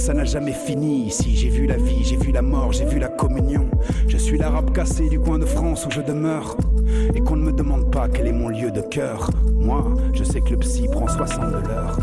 Ça n'a jamais fini ici, j'ai vu la vie, j'ai vu la mort, j'ai vu la communion. Je suis l'arabe cassé du coin de France où je demeure. Et qu'on ne me demande pas quel est mon lieu de cœur. Moi, je sais que le psy prend 60 de l'heure.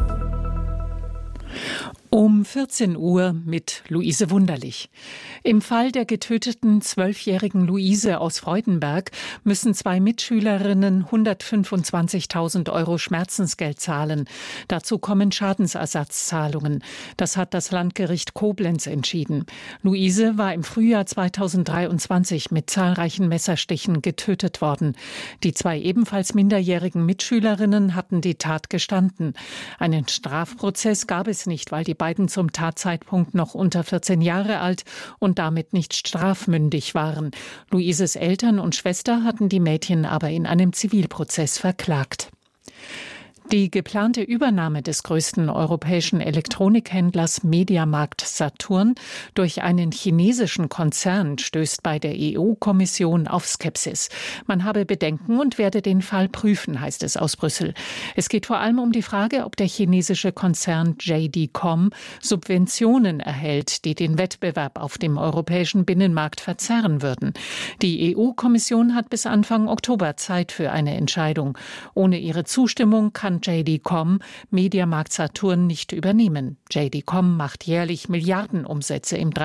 Um 14 Uhr mit Luise Wunderlich. Im Fall der getöteten 12-jährigen Luise aus Freudenberg müssen 2 Mitschülerinnen 125.000 Euro Schmerzensgeld zahlen. Dazu kommen Schadensersatzzahlungen. Das hat das Landgericht Koblenz entschieden. Luise war im Frühjahr 2023 mit zahlreichen Messerstichen getötet worden. Die 2 ebenfalls minderjährigen Mitschülerinnen hatten die Tat gestanden. Einen Strafprozess gab es nicht, weil die beiden zum Tatzeitpunkt noch unter 14 Jahre alt und damit nicht strafmündig waren. Luises Eltern und Schwester hatten die Mädchen aber in einem Zivilprozess verklagt. Die geplante Übernahme des größten europäischen Elektronikhändlers Mediamarkt Saturn durch einen chinesischen Konzern stößt bei der EU-Kommission auf Skepsis. Man habe Bedenken und werde den Fall prüfen, heißt es aus Brüssel. Es geht vor allem um die Frage, ob der chinesische Konzern JD.com Subventionen erhält, die den Wettbewerb auf dem europäischen Binnenmarkt verzerren würden. Die EU-Kommission hat bis Anfang Oktober Zeit für eine Entscheidung. Ohne ihre Zustimmung kann JD.com Mediamarkt Saturn nicht übernehmen. JD.com macht jährlich Milliardenumsätze im